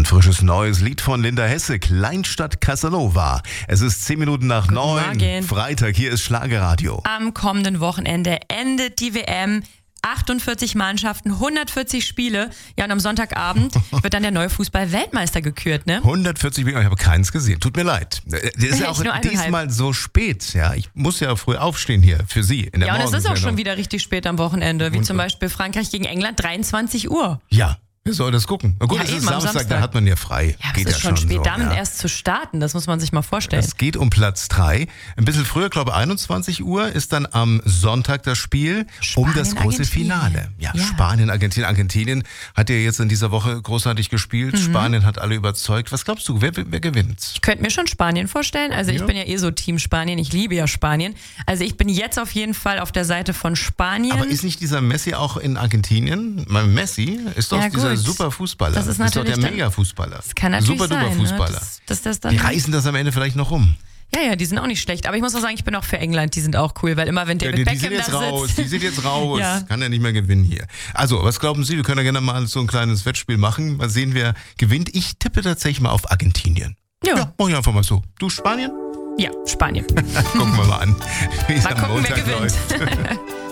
brandfrisches neues Lied von Linda Hesse, Kleinstadt Casanova. Es ist 10 Minuten nach 9, Morgen. Freitag, hier ist Schlagerradio. Am kommenden Wochenende endet die WM. 48 Mannschaften, 140 Spiele. Ja, und am Sonntagabend wird dann der neue Fußball-Weltmeister gekürt, ne? 140 Millionen, ich habe keins gesehen. Tut mir leid. Das ist ja auch nur 1,5. diesmal so spät. Ja, ich muss ja früh aufstehen hier für Sie in der Ja, und es ist auch Morgensendung. schon wieder richtig spät am Wochenende, wie zum Beispiel Frankreich gegen England, 23 Uhr. Ja, wer soll das gucken? Na gut, Ja, es ist eben, am Samstag, da hat man ja frei. Ja, Geht es ist schon spät, so, damit ja. erst zu starten, das muss man sich mal vorstellen. Es geht um Platz 3. Ein bisschen früher, glaube ich, 21 Uhr ist dann am Sonntag das Spiel um das große Spanien, Finale. Ja, Ja. Spanien, Argentinien. Argentinien hat ja jetzt in dieser Woche großartig gespielt. Spanien hat alle überzeugt. Was glaubst du, wer gewinnt? Ich könnte mir schon Spanien vorstellen. Also ich bin ja so Team Spanien. Ich liebe ja Spanien. Also ich bin jetzt auf jeden Fall auf der Seite von Spanien. Aber ist nicht dieser Messi auch in Argentinien? Messi ist doch Ja, dieser gut. super Fußballer. Das ist doch der natürlich dann- Mega-Fußballer. Das kann natürlich Super duper sein, Fußballer. ne? Dass das dann Die reißen das am Ende vielleicht noch um. Ja, die sind auch nicht schlecht. Aber ich muss auch sagen, ich bin auch für England. Die sind auch cool, weil immer wenn David Die Beckham sind jetzt da raus, sitzt. die sind jetzt raus. Ja. Kann er nicht mehr gewinnen hier. Also, was glauben Sie? Wir können ja gerne mal so ein kleines Wettspiel machen. Mal sehen, wer gewinnt. Ich tippe tatsächlich mal auf Argentinien. Ja. Mach ich einfach mal so. Du Spanien? Ja, Spanien. Gucken wir mal an, wie es Mal am gucken, wer Montag gewinnt. läuft.